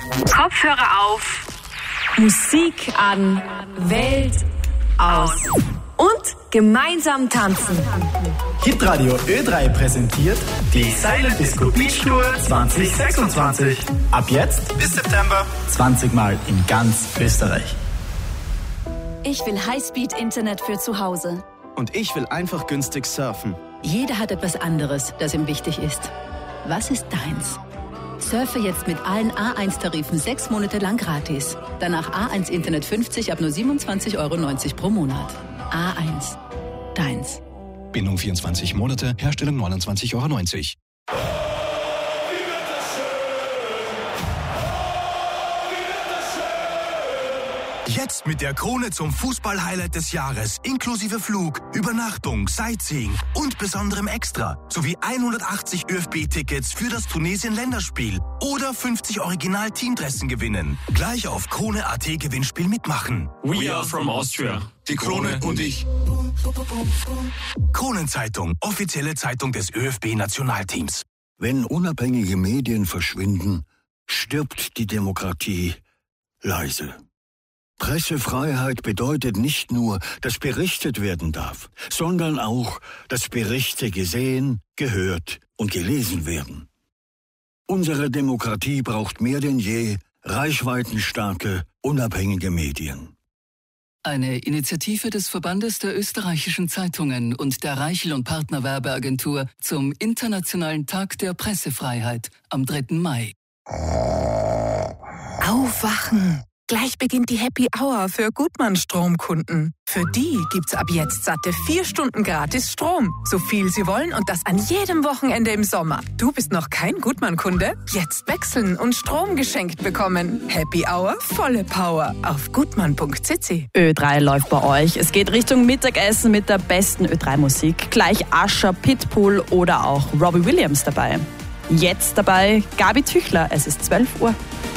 Kopfhörer auf. Musik an. Welt aus. Und gemeinsam tanzen. Hitradio Ö3 präsentiert die Silent Disco Beach Tour 2026. Ab jetzt bis September 20 Mal in ganz Österreich. Ich will Highspeed-Internet für zu Hause. Und ich will einfach günstig surfen. Jeder hat etwas anderes, das ihm wichtig ist. Was ist deins? Surfe jetzt mit allen A1-Tarifen 6 Monate lang gratis. Danach A1 Internet 50 ab nur 27,90 € pro Monat. A1. Deins. Bindung 24 Monate, Herstellung 29,90 €. Jetzt mit der Krone zum Fußball-Highlight des Jahres, inklusive Flug, Übernachtung, Sightseeing und besonderem Extra, sowie 180 ÖFB-Tickets für das Tunesien-Länderspiel oder 50 Original-Teamdressen gewinnen. Gleich auf Krone.at Gewinnspiel mitmachen. We are from Austria. Die Krone und ich. Kronenzeitung, offizielle Zeitung des ÖFB-Nationalteams. Wenn unabhängige Medien verschwinden, stirbt die Demokratie leise. Pressefreiheit bedeutet nicht nur, dass berichtet werden darf, sondern auch, dass Berichte gesehen, gehört und gelesen werden. Unsere Demokratie braucht mehr denn je reichweitenstarke, unabhängige Medien. Eine Initiative des Verbandes der österreichischen Zeitungen und der Reichel und Partner Werbeagentur zum Internationalen Tag der Pressefreiheit am 3. Mai. Aufwachen! Gleich beginnt die Happy Hour für Gutmann-Stromkunden. Für die gibt's ab jetzt satte 4 Stunden gratis Strom. So viel sie wollen und das an jedem Wochenende im Sommer. Du bist noch kein Gutmann-Kunde? Jetzt wechseln und Strom geschenkt bekommen. Happy Hour, volle Power auf gutmann.cc. Ö3 läuft bei euch. Es geht Richtung Mittagessen mit der besten Ö3-Musik. Gleich Usher, Pitbull oder auch Robbie Williams dabei. Jetzt dabei Gabi Tüchler. Es ist 12 Uhr.